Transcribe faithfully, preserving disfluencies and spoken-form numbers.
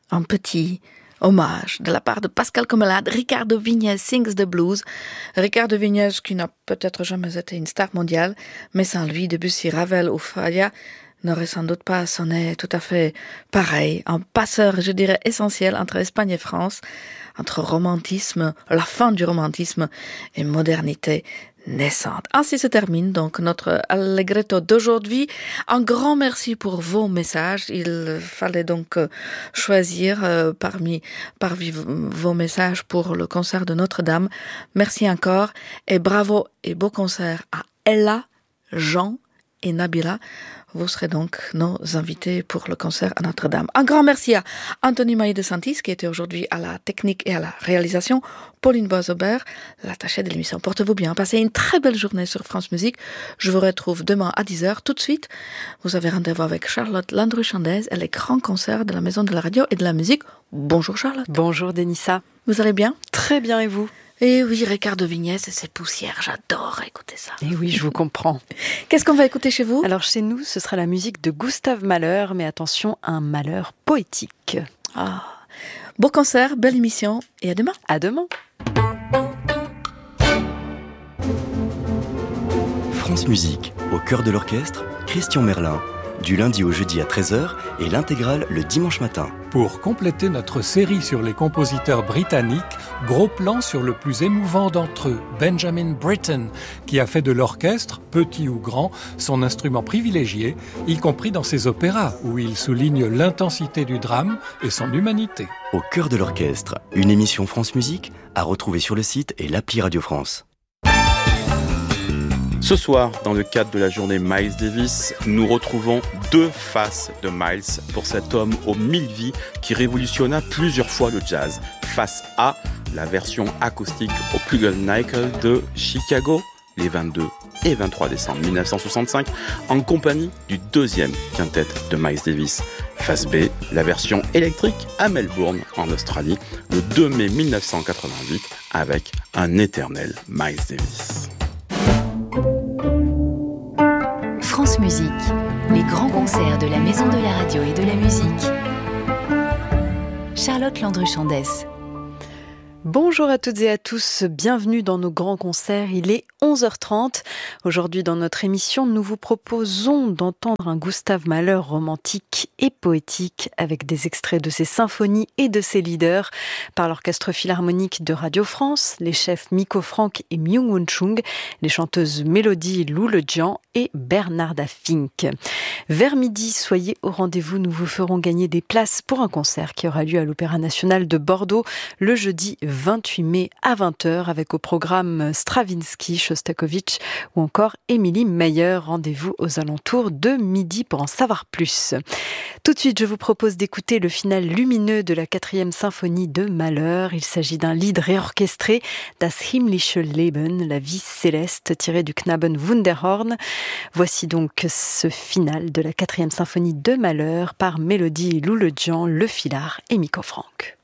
un petit hommage de la part de Pascal Comelade. Ricardo Viñes sings the blues. Ricardo Viñes qui n'a peut-être jamais été une star mondiale, mais sans lui, Debussy, Ravel ou Falla n'aurait sans doute pas sonné tout à fait pareil. Un passeur, je dirais, essentiel entre Espagne et France, entre romantisme, la fin du romantisme et modernité naissante. Ainsi se termine donc notre Allegretto d'aujourd'hui. Un grand merci pour vos messages. Il fallait donc choisir euh, parmi, parmi vos messages pour le concert de Notre-Dame. Merci encore et bravo et beau concert à Ella, Jean et Nabila. Vous serez donc nos invités pour le concert à Notre-Dame. Un grand merci à Anthony Maillet de Santis qui était aujourd'hui à la technique et à la réalisation. Pauline Boisaubert, l'attachée de l'émission. Portez-vous bien. Passez une très belle journée sur France Musique. Je vous retrouve demain à dix heures. Tout de suite, vous avez rendez-vous avec Charlotte Landru-Chandez et les grands concerts de la Maison de la Radio et de la Musique. Bonjour Charlotte. Bonjour Denissa. Vous allez bien? Très bien, et vous? Et oui, Ricardo Viñes et ses poussières, j'adore écouter ça. Et oui, je vous comprends. Qu'est-ce qu'on va écouter chez vous? Alors chez nous, ce sera la musique de Gustave Mahler, mais attention, un Mahler poétique. Ah, beau concert, belle émission, et à demain. À demain. France Musique, au cœur de l'orchestre, Christian Merlin. Du lundi au jeudi à treize heures et l'intégrale le dimanche matin. Pour compléter notre série sur les compositeurs britanniques, gros plan sur le plus émouvant d'entre eux, Benjamin Britten, qui a fait de l'orchestre, petit ou grand, son instrument privilégié, y compris dans ses opéras, où il souligne l'intensité du drame et son humanité. Au cœur de l'orchestre, une émission France Musique à retrouver sur le site et l'appli Radio France. Ce soir, dans le cadre de la journée Miles Davis, nous retrouvons deux faces de Miles pour cet homme aux mille vies qui révolutionna plusieurs fois le jazz. Face A, la version acoustique au Plugged Nickel de Chicago, les vingt-deux et vingt-trois décembre mille neuf cent soixante-cinq, en compagnie du deuxième quintet de Miles Davis. Face B, la version électrique à Melbourne, en Australie, le deux mai mille neuf cent quatre-vingt-huit, avec un éternel Miles Davis. France Musique, les grands concerts de la Maison de la Radio et de la Musique. Charlotte Landru-Chandez. Bonjour à toutes et à tous, bienvenue dans nos grands concerts, il est onze heures trente. Aujourd'hui dans notre émission, nous vous proposons d'entendre un Gustave Mahler romantique et poétique avec des extraits de ses symphonies et de ses leaders par l'Orchestre Philharmonique de Radio France, les chefs Miko Frank et Myung-Whun Chung, les chanteuses Mélodie Lou Le Jian et Bernarda Fink. Vers midi, soyez au rendez-vous, nous vous ferons gagner des places pour un concert qui aura lieu à l'Opéra National de Bordeaux le jeudi vingt-huit mai à vingt heures avec au programme Stravinsky, Shostakovich ou encore Émilie Meyer. Rendez-vous aux alentours de midi pour en savoir plus. Tout de suite, je vous propose d'écouter le final lumineux de la quatrième symphonie de Mahler. Il s'agit d'un lied réorchestré, Das himmlische Leben, la vie céleste, tiré du Knaben Wunderhorn. Voici donc ce final de la quatrième symphonie de Mahler par Mélodie Lou Le Jian, le Filard et Miko Frank.